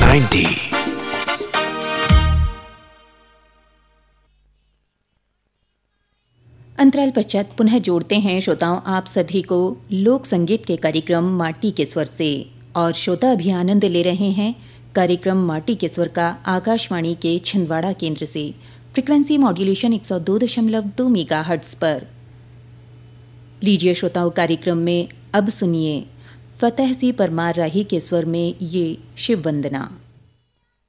90। अंतराल पश्चात पुनः जोड़ते हैं श्रोताओं आप सभी को लोक संगीत के कार्यक्रम माटी के स्वर से। और श्रोता अभी आनंद ले रहे हैं कार्यक्रम माटी के स्वर का आकाशवाणी के छिंदवाड़ा केंद्र से फ्रीक्वेंसी मॉड्यूलेशन 102.2 मेगाहर्ट्ज पर। लीजिए श्रोताओं, कार्यक्रम में अब सुनिए फतेह सिंह परमार राही के स्वर में ये शिव वंदना।